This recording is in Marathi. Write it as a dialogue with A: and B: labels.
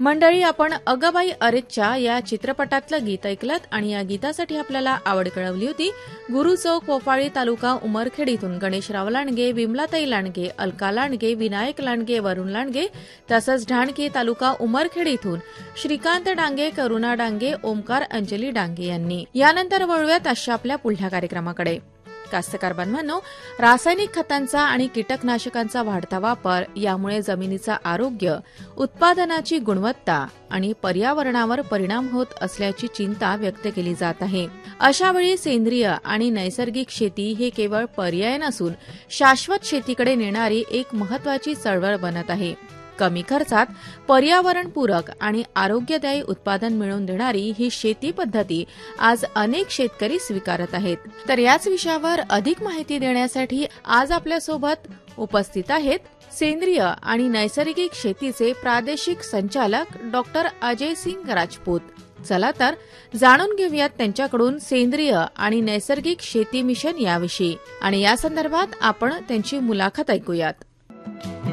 A: मंडळी, आपण अगबाई अरेच्चा या चित्रपटातलं गीत ऐकलत आणि या गीतासाठी आपल्याला आवड कळवली होती गुरु चौक, पोफाळी तालुका, उमरखेड इथून गणेशराव लांडगे, विमलाताई लांडगे, अलका लांडगे, विनायक लांडगे, वरुण लांडगे, तसंच ढाणके तालुका उमरखेड इथून श्रीकांत डांगे, करुणा डांगे, ओमकार अंजली डांगे यांनी. यानंतर वळूयात अशा आपल्या पुढल्या कार्यक्रमाकडे. कास्तकार बांधवांनो, रासायनिक खतांचा आणि कीटकनाशकांचा वाढता वापर यामुळे जमिनीचं आरोग्य, उत्पादनाची गुणवत्ता आणि पर्यावरणावर परिणाम होत असल्याची चिंता व्यक्त केली जात आहे. अशावेळी सेंद्रिय आणि नैसर्गिक शेती हे केवळ पर्याय नसून शाश्वत शेतीकडे नेणारी एक महत्त्वाची चळवळ बनत आहे. कमी खर्चात पर्यावरणपूरक आणि आरोग्यदायी उत्पादन मिळवून देणारी ही शेती पद्धती आज अनेक शेतकरी स्वीकारत आहेत. तर याच विषयावर अधिक माहिती देण्यासाठी आज आपल्यासोबत उपस्थित आहेत सेंद्रिय आणि नैसर्गिक शेतीचे प्रादेशिक संचालक डॉक्टर अजय सिंग राजपूत. चला तर जाणून घेऊयात त्यांच्याकडून सेंद्रिय आणि नैसर्गिक शेती मिशन याविषयी आणि या संदर्भात आपण त्यांची मुलाखत ऐकूयात.